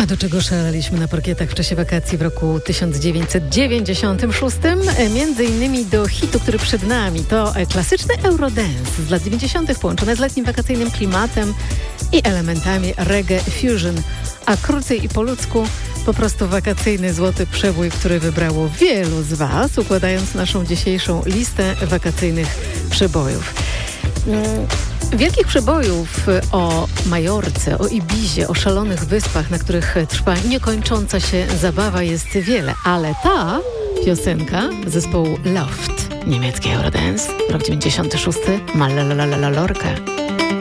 do czego szaleliśmy na parkietach w czasie wakacji w roku 1996? Między innymi do hitu, który przed nami. To klasyczny Eurodance z lat 90. połączone z letnim wakacyjnym klimatem i elementami reggae fusion. A krócej i po ludzku po prostu wakacyjny złoty przebój, który wybrało wielu z Was, układając naszą dzisiejszą listę wakacyjnych przebojów. Wielkich przebojów o Majorce, o Ibizie, o szalonych wyspach, na których trwa niekończąca się zabawa, jest wiele, ale ta piosenka zespołu Loft, niemiecki Eurodance, rok 96, ma la la la la la Lorkę.